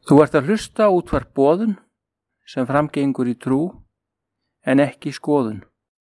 Þú ert að hlusta á útvarp Boðun sem framgengur í trú en ekki skoðun.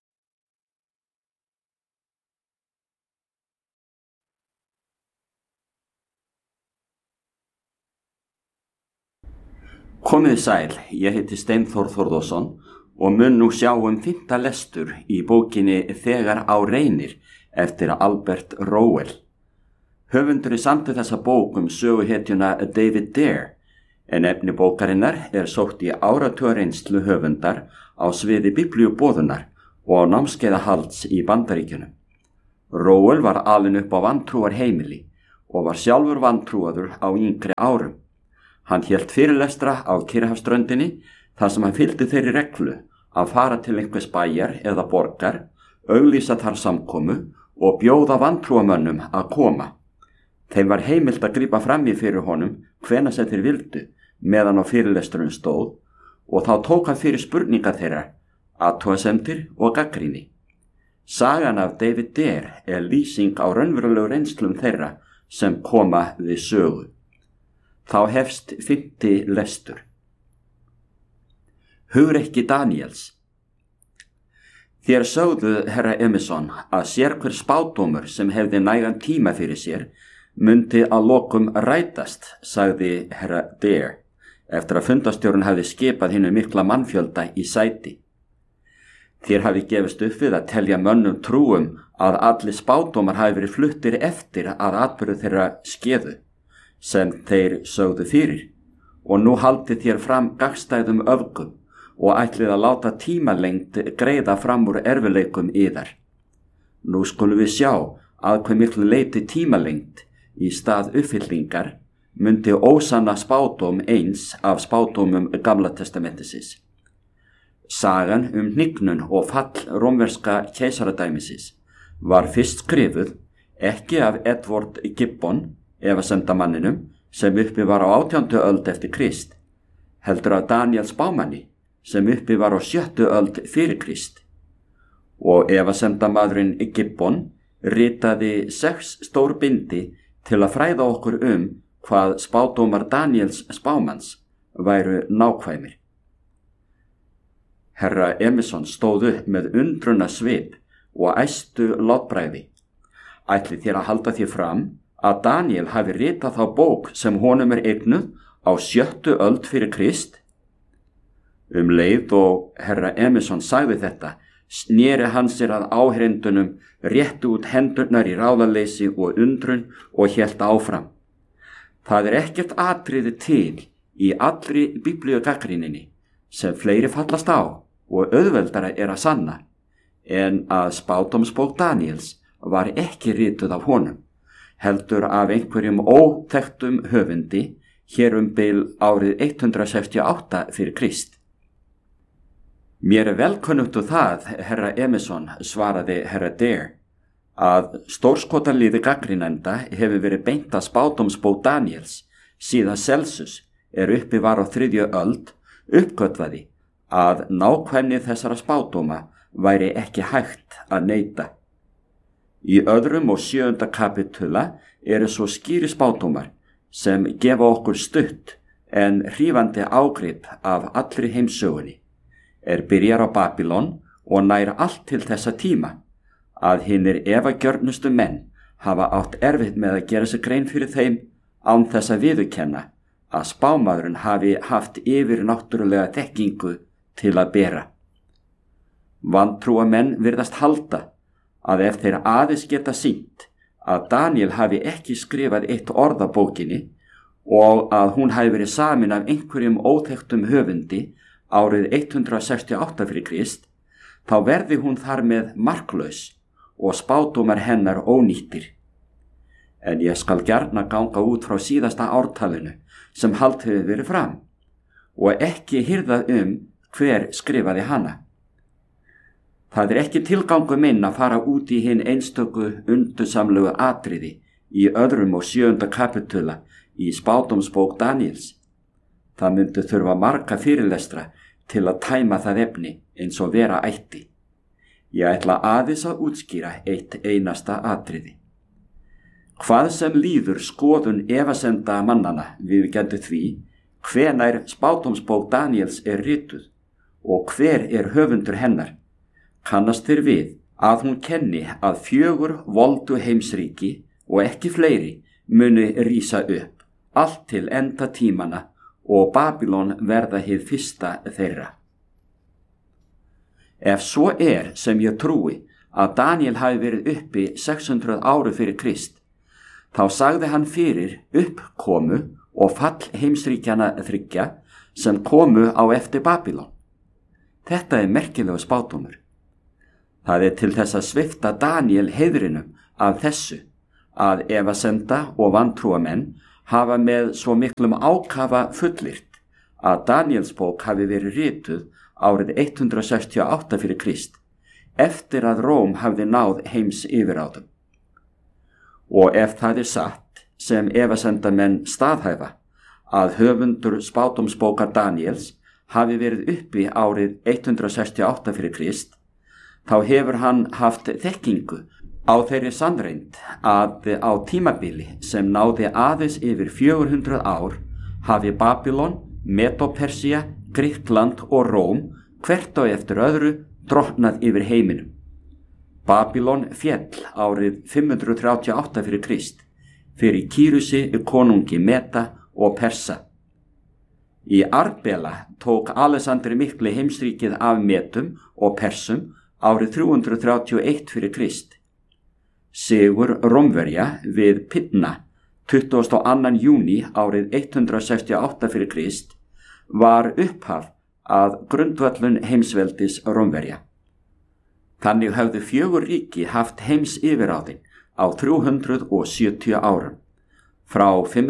Komið sæl, ég heiti Steinþór Þórðarsson og mun nú sjá 5. lestur í bókinni Þegar á reynir eftir Albert Rowell. Höfundurinn samdi þessa bók söguhetjuna David Dare, en efni bókarinnar sótt í áratugareynslu höfundar á sviði biblíuboðunar og á námskeiðahalds í Bandaríkjunum. Rowell var alinn upp á vantrúarheimili og var sjálfur vantrúaður á yngri árum. Hann hélt fyrirlestra á Kyrrahafsströndinni þar sem hann fylgdi þeirri reglu að fara til einhvers bæjar eða borgar, auglýsa þar samkomu og bjóða vantrúamönnum að koma. Þeim var heimilt að grípa fram í fyrir honum hvenær sem þeir vildu meðan á fyrirlesturinn stóð og þá tók hann fyrir spurningar þeirra, athugasemdir og gagnrýni. Sagan af David Dare lýsing á raunverulegu reynslum þeirra sem koma við sögu. Þá hefst 5. lestur. Hugrekki Daníels. Þér sögðu, herra Emerson, að sérhver spádómur sem hefði nægan tíma fyrir sér mundi að lokum rætast, sagði herra Dare, eftir að fundastjórinn hafði skipað hinu mikla mannfjölda í sæti. Þér hafi gefist upp við að telja mönnum trúum að allir spádómar hafi verið fluttir eftir að atburður þeirra skeðu, sem þeir sögðu fyrir, og nú haldið þér fram gagnstæðum öfgum og ætlið að láta tímalengd greiða fram úr erfiðleikum yðar. Nú skulum við sjá að hve miklu leyti tímalengd í stað uppfyllingar mundi ósanna spádóm eins af spádómum Gamla testamentisins. Sagan hnignun og fall rómverska keisaradæmisins var fyrst skrifuð ekki af Edward Gibbon, efasemdamanninum, sem uppi var á 18. öld eftir Krist, heldur af Daniel spámanni, sem uppi var á 7. öld fyrir Krist. Og efasemdamadurinn Gibbon ritaði 6 stór bindi til að fræða okkur hvað spádómar Daniels spámanns væru nákvæmir. Herra Emerson stóð upp með undrunna svip og æstu látbragði. Ætlið þér að halda því fram að Daniel hafi ritað þá bók sem honum eignuð á 7. öld fyrir Krist? Leið og herra Emerson sagði þetta, sneri hann sér að áheyrendunum, rétti út hendurnar í ráðaleysi og undrun og hélt áfram. Það ekkert atriði til í allri biblíugagnrýninni sem fleiri fallast á og auðveldara að sanna, en að spádómsbók Daniels var ekki rituð af honum, heldur af einhverjum óþekktum höfundi hér bil árið 168 fyrir Krist. Mér velkunnugt það, herra Emerson, svaraði herra Dare, að stórskotarliði gagnrýnenda hefur verið beint að spádómsbók Daniels síðan Celsus uppi var á 3. öld uppgötvaði að nákvæmni þessara spádóma væri ekki hægt að neita. Í 2. og 7. kapitula svo skýri spádómar sem gefa okkur stutt en hrífandi ágrip af allri heimsögunni, byrjar á Babylon og nær allt til þessa tíma, að hinir efagjörnustu menn hafa átt erfitt með að gera sig grein fyrir þeim án þess að viðurkenna að spámaðurinn hafi haft yfirnáttúrulega þekkingu til að bera. Vantrúamenn virðast halda að ef þeir aðeins geta sýnt að Daniel hafi ekki skrifað eitt orð af bókinni og að hún hafi verið samin af einhverjum óþekktum höfundi árið 168 fyrir Krist, þá verði hún þar með marklaus og spádómar hennar ónýttir. En ég skal gjarna ganga út frá síðasta ártalinu sem haldið hefur verið fram og ekki hirðað hver skrifaði hana. Það ekki tilgangur minn að fara út í hinn einstöku undursamlegu atriði í 2. og 7. kapitula í spádómsbók Daniels. Það myndi þurfa marga fyrirlestra til að tæma það efni eins og vera ætti. Ég ætla aðeins að útskýra eitt einasta atriði. Hvað sem líður skoðun efasemda mannana viðurkenndi því hvenær spádómsbók Daníels rituð og hver höfundur hennar, kannast þeir við að hún kenni að 4 voldu heimsríki og ekki fleiri muni rísa upp, allt til enda tímana og Babylon verða hið fyrsta þeirra. Ef svo sem ég trúi að Daníel hafi verið uppi 600 áru fyrir Krist, þá sagði hann fyrir uppkomu og fall heimsríkjana 3 sem komu á eftir Babylon. Þetta merkilegu spádómur. Það til þess að svipta Daníel heiðrinum af þessu, að efasemda og vantrúa menn hafa með svo miklum ákafa fullyrt að Daníels bók hafi verið rituð árið 168 fyrir Krist, eftir að Róm hafði náð heims yfirráðum. Og ef það satt, sem efasemdamenn staðhæfa, að höfundur spádómsbókar Daníels hafi verið uppi árið 168 fyrir Krist, þá hefur hann haft þekkingu á þeirri sannreind að á tímabili sem náði aðeins yfir 400 ár hafi Babylon, Medo-Persía, Grikkland og Róm hvert á eftir öðru drottnað yfir heiminum. Babylon féll árið 538 fyrir Krist fyrir Kírusi konungi Meda og Persa. Í Arbela tók Alexander mikli heimsríkið af Medum og Persum árið 331 fyrir Krist. Sigur Rómverja við Pydna 22. júní árið 168 fyrir Krist var upphaf að grundvöllun heimsveldis Rómverja. Þannig höfðu 4 ríki haft heims yfirráðin á 370 árum, frá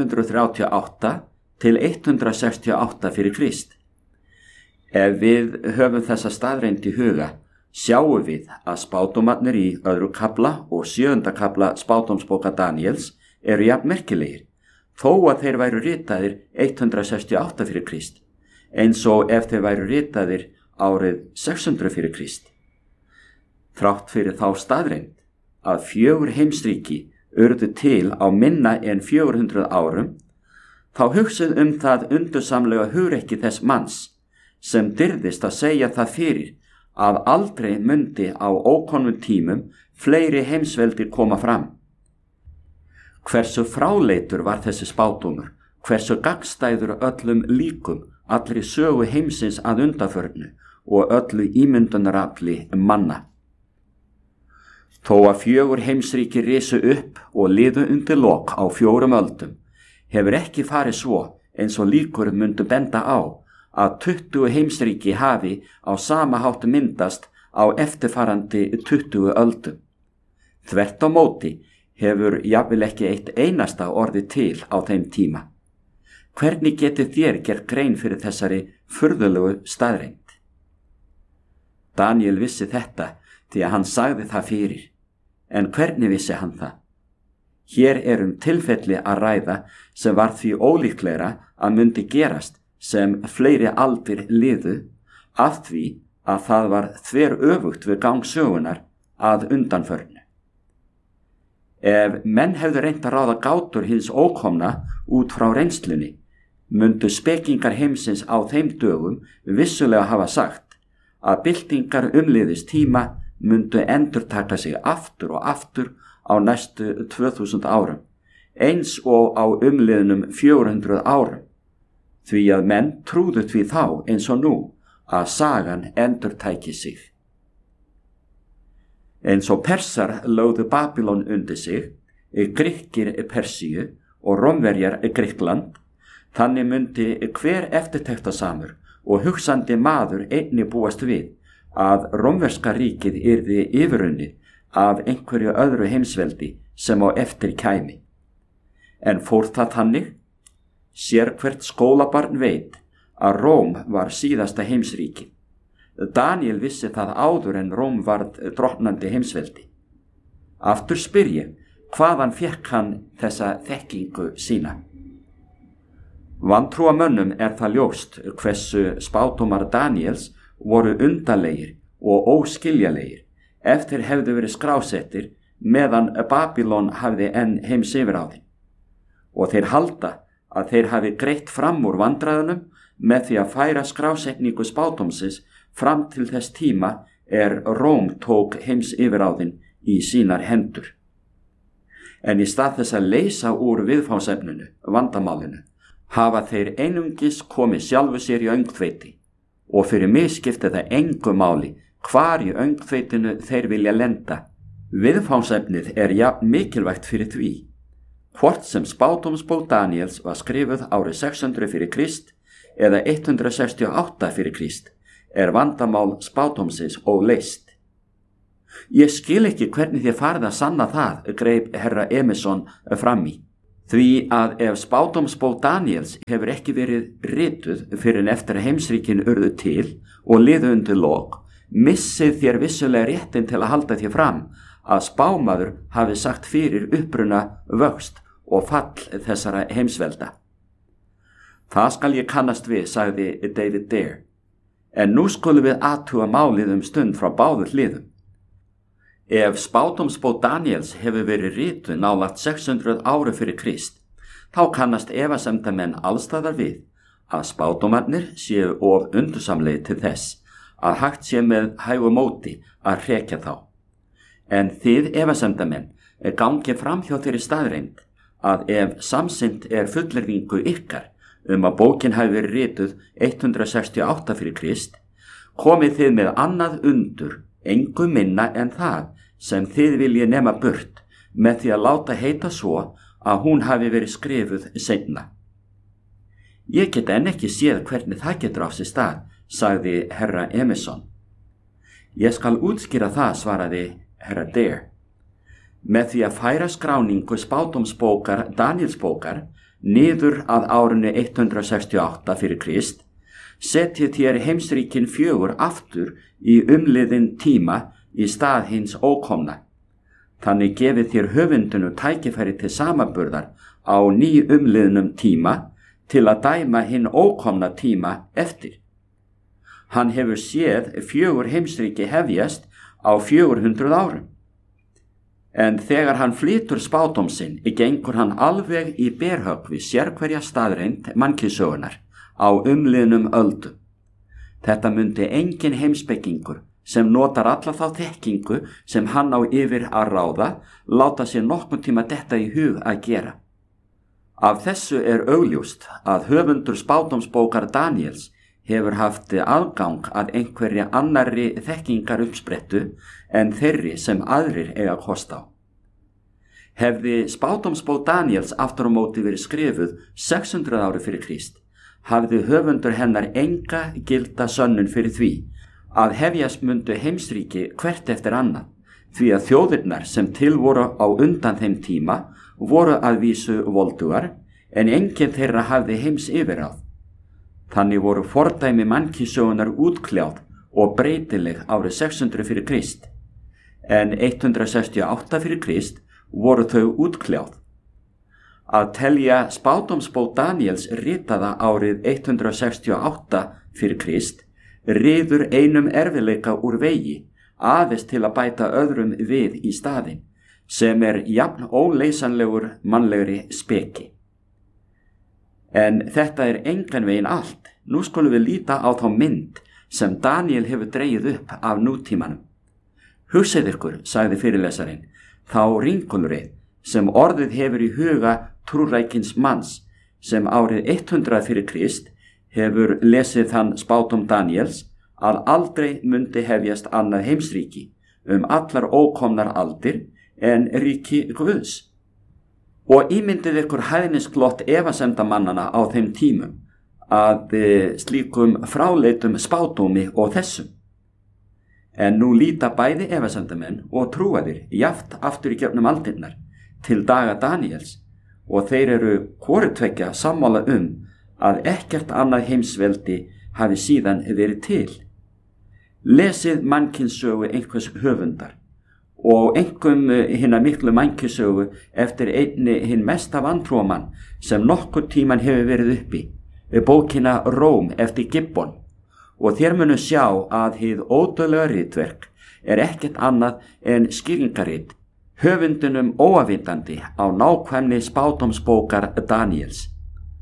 538 til 168 fyrir Krist. Ef við höfum þessa staðreind í huga, sjáum við að spádómarnir í 2. kafla og 7. kafla spádómsbóka Daníels jafn merkilegir, þó að þeir væru ritaðir 168 fyrir Krist, eins og ef þeir væru ritaðir árið 600 fyrir Krist. Þrátt fyrir þá staðreind að 4 heimsríki urðu til á minna en 400 árum, þá hugsið það undursamlega hugrekki þess manns sem dirðist að segja það fyrir að aldrei mundi á ókomnum tímum fleiri heimsveldir koma fram. Hversu fráleitur var þessi spádómur, hversu gagnstæður öllum líkum, allri sögu heimsins að undanförnu og öllu ímyndunarafli manna. Þó að 4 heimsríki risu upp og liðu undir lok á 4 öldum, hefur ekki farið svo eins og líkur myndu benda á að 20 heimsríki hafi á sama hátt myndast á eftirfarandi 20 öldum. Þvert á móti hefur jafnvel ekki eitt einasta orðið til á þeim tíma. Hvernig getið þér gert grein fyrir þessari furðulegu staðreind? Daníel vissi þetta því að hann sagði það fyrir. En hvernig vissi hann það? Hér tilfelli að ræða sem var því ólíklegra að myndi gerast sem fleiri aldir liðu, af því að það var þveröfugt við gang sögunar að undanförnu. Ef menn hefðu reynt að ráða gátur hins ókomna út frá reynslunni, myndu spekingar heimsins á þeim dögum vissulega hafa sagt að byltingar umliðis tíma myndu endurtaka sig aftur og aftur á næstu 2000 árum, eins og á umliðnum 400 árum, því að menn trúðu því þá eins og nú að sagan endurtæki sig. Eins og Persar lögðu Babylon undir sig, Grikkir Persíu og Rómverjar Grikkland, þannig myndi hver eftirtektarsamur og hugsandi maður einnig búast við að rómverska ríkið yrði yfirunnið af einhverju öðru heimsveldi sem á eftir kæmi. En fór það þannig? Sérhvert skólabarn veit að Róm var síðasta heimsríkið. Daníel vissi það áður en Róm varð drottnandi heimsveldi. Aftur spyr ég, hvaðan fékk hann þessa þekkingu sína? Vantrúamönnum það ljóst hversu spádómar Daníels voru undarlegir og óskiljalegir ef þeir hefðu verið skrásettir meðan Babylon hafði enn heims yfiráðin. Og þeir halda að þeir hafi greitt fram úr vandræðunum með því að færa skrásetningu spádómsins fram til þess tíma Róm tók heimsyfirráðin í sínar hendur. En í stað þess að leysa úr viðfangsefninu, vandamálinu, hafa þeir einungis komið sjálfu sér í öngþveiti og fyrir mig skipti það engu máli hvar í öngþveitinu þeir vilja lenda. Viðfangsefnið jafn mikilvægt fyrir því. Hvort sem spádómsbók Daníels var skrifuð árið 600 fyrir Krist eða 168 fyrir Krist vandamál spádómsins óleyst. Ég skil ekki hvernig þið farið að sanna það, greip herra Emerson fram í. Því að ef spádómsbók Daníels hefur ekki verið rituð fyrir en eftir að heimsríkin urðu til og liðu undir lok, missið þér vissulega réttin til að halda þér fram að spámaður hafi sagt fyrir uppruna, vöxt og fall þessara heimsvelda. Það skal ég kannast við, sagði David Dare. En nú skulum við athuga málið stund frá báðu hliðum. Ef spádómsbók Daníels hefur verið rituð nálægt 600 ári fyrir Krist, þá kannast efasemdamenn allstaðar við að spádómarnir séu of undursamlegir til þess að hægt sé með hægu móti að hrekja þá. En þið efasemdamenn gangi fram hjá þeirri staðreynd að ef samsynt fullyrðingu ykkar að bókin hafi verið rituð 168 fyrir Krist, komið þið með annað undur, engu minna en það sem þið viljið nema burt með því að láta heita svo að hún hafi verið skrifuð seinna. Ég get enn ekki séð hvernig það getur á sér stað, sagði herra Emerson. Ég skal útskýra það, svaraði herra Dare. Með því að færa skráningu spádómsbókar Daníelsbókar niður að árinu 168 fyrir Krist, setjið þér heimsríkin 4 aftur í umliðin tíma í stað hins ókomna. Þannig gefið þér höfundinu tækifæri til samanburðar á umliðnum tíma til að dæma hinn ókomna tíma eftir. Hann hefur séð 4 heimsríki hefjast á 400 árum. En þegar hann flytur spádómsinn, gengur hann alveg í berhögg við sérhverja staðreynd mannkynssögunnar á umliðnum öldum. Þetta mundi engin heimspekingur sem notar alla þá þekkingu sem hann á yfir að ráða, láta sér nokkurn tíma detta í hug að gera. Af þessu augljóst að höfundur spádómsbókar Daníels hefur haft aðgang að einhverja annarri þekkingar uppsprettu en þeirri sem aðrir eiga kost á. Hefði spádómsbók Daníels aftur á móti verið skrifuð 600 ári fyrir Krist, hafði höfundur hennar enga gilda sönnun fyrir því að hefjast mundu heimsríki hvert eftir annað, því að þjóðirnar sem til voru á undan þeim tíma voru að vísu voldugar, en enginn þeirra hafði heims yfirráð. Þannig voru fordæmi mannkynssögunnar útkljáð og breytileg árið 600 fyrir Krist, en 168 fyrir Krist voru þau útkljáð. Að telja spádómsbók Daníels ritaða árið 168 fyrir Krist riður einum erfiðleika úr vegi, aðeins til að bæta öðrum við í staðinn, sem jafn óleysanlegur mannlegri speki. En þetta engan veginn allt. Nú skulum við líta á þá mynd sem Daníel hefur dregið upp af nútímanum. Hugsið ykkur, sagði fyrirlesarinn, þá ringulreið sem orðið hefur í huga trúrækins manns sem árið 100 fyrir Krist hefur lesið þann spádóm Daníels að aldrei mundi hefjast annað heimsríki allar ókomnar aldir en ríki Guðs. Og ímyndið ykkur hæðnisglott efasemdamannana á þeim tímum að slíkum fráleitum spádómi og þessum. En nú líta bæði efasemdamenn og trúaðir jaft aftur í gegnum aldirnar til daga Daníels og þeir hvorutveggja sammála að ekkert annað heimsveldi hafi síðan verið til. Lesið mannkynssögu einhvers höfundar og einkum hinna miklu mannkynssögu eftir einni hinn mesta vantrúamann sem nokkur tíman hefur verið uppi, bókina Róm eftir Gibbon, og þér munu sjá að hið ódauðlega ritverk ekkert annað en skýringarit, höfundunum óafvitandi á nákvæmni spádómsbókar Daníels.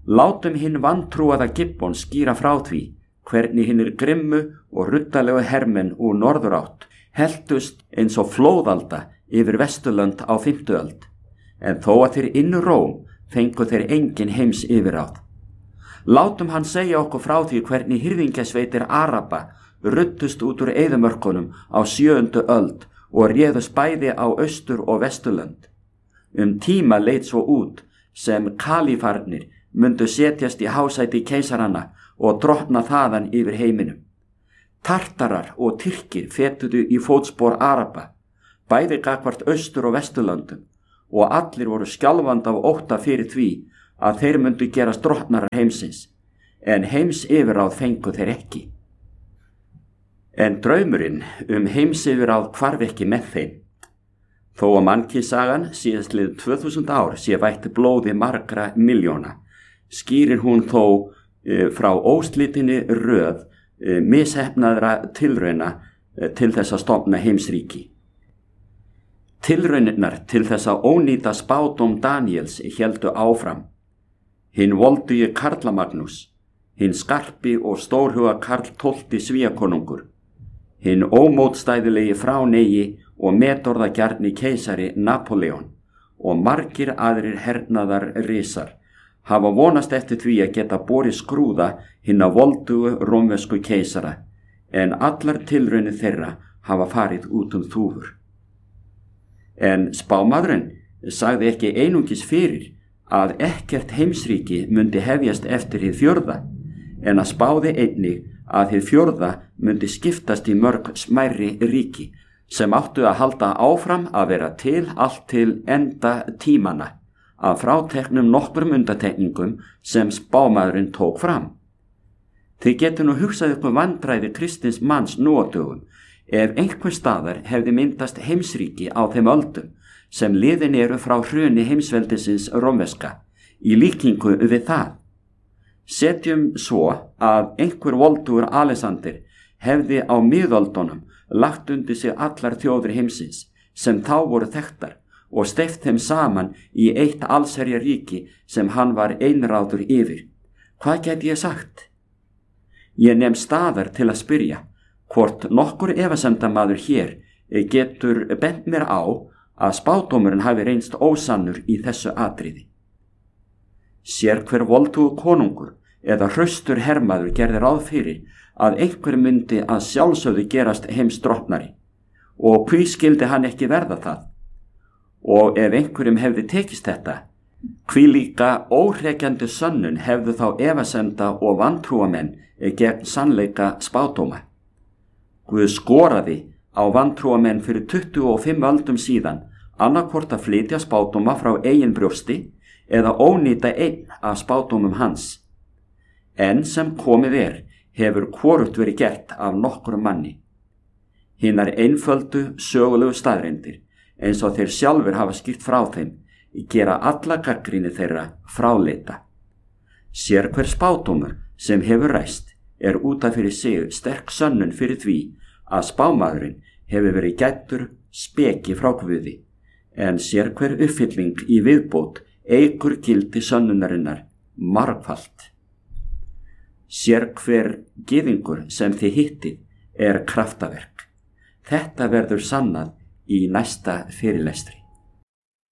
Látum hinn vantrúaða Gibbon skýra frá því, hvernig hinnir grimmu og ruddalegu hermenn úr norðurátt heltust eins og flóðalda yfir Vesturlönd á 5. öld, en þó að þeir innu Róm fengu þeir engin heims yfirráð. Látum hann segja okkur frá því hvernig hirðingjasveitir Araba ruddust út úr eyðimörkunum á 7. öld og réðust bæði á Austur- og Vesturlönd. Tíma leit svo út sem kalífarnir mundu setjast í hásæti keisaranna og drottna þaðan yfir heiminum. Tartarar og Tyrkir fetuðu í fótspor Araba, bæði gagnvart Austur- og Vesturlöndum, og allir voru skjálfandi af ótta fyrir því að þeir mundu gerast drottnarar heimsins, en heims yfirráð fengu þeir ekki. En draumurinn heims yfirráð hvarf ekki með þeim. Þó að mannkynsagan síðastlið 2000 ár sé vætt blóði margra milljóna, skýrir hún þó frá óslitinni röð misheppnaðra tilrauna til þess að stofna heimsríki. Tilraunirnar til þess að ónýta spádóm Daníels héldu áfram. Hinn voldugi Karlamagnús, hinn skarpi og stórhuga Karl XII Svíakonungur, hinn ómótstæðilegi fránegi og metorðagjarni keisari Napóleon og margir aðrir hernaðar risar hafa vonast eftir því að geta borið skrúða hinna voldugu rómversku keisara, en allar tilraunir þeirra hafa farið út þúfur. En spámaðurinn sagði ekki einungis fyrir að ekkert heimsríki mundi hefjast eftir hið 4., en að spáði einnig að hið 4. mundi skiptast í mörg smærri ríki sem áttu að halda áfram að vera til allt til enda tímana, af fráteknum nokkrum undatekningum sem spámaðurinn tók fram. Þið getur nú hugsað ykkur vandræði kristins manns nú á dögum ef einhver staðar hefði myndast heimsríki á þeim öldum sem liðin eru frá hruni heimsveldisins rómverska, í líkingu við það. Setjum svo að einhver voldugur Alexander hefði á miðöldunum lagt undir sig allar þjóðir heimsins sem þá voru þekktar og steypt þeim saman í eitt allsherja ríki sem hann var einráður yfir. Hvað get ég sagt? Ég nem staðar til að spyrja hvort nokkur efasemdamaður hér getur bent mér á að spádómurinn hafi reynst ósannur í þessu atriði. Sér hver voldugur konungur eða hraustur hermaður gerði ráð fyrir að einhver myndi að sjálfsögðu gerast heimsdrottnari, og hví skildi hann ekki verða það? Og ef einhverjum hefði tekist þetta, hví líka óhrekjandi sönnun hefðu þá efasemda og vantrúamenn gegn sannleika spádóma. Guð skoraði á vantrúamenn fyrir 25 öldum síðan annarkvort að flytja spádóma frá eigin brjósti eða ónýta einn af spádómum hans. En sem komið hefur hvorugt verið gert af nokkrum manni. Hinar einföldu sögulegu staðreyndir, eins og þeir sjálfur hafa skýrt frá þeim, gera alla gagnrýni þeirra fráleita. Sér hver spádómur sem hefur ræst út af fyrir sig sterk sönnun fyrir því að spámaðurinn hefur verið gæddur speki frá Guði, en sér hver uppfylling í viðbót eykur gildi sönnunarinnar margfalt. Sér hver gyðingur sem þið hittið kraftaverk. Þetta verður sannað í næsta fyrirlestri.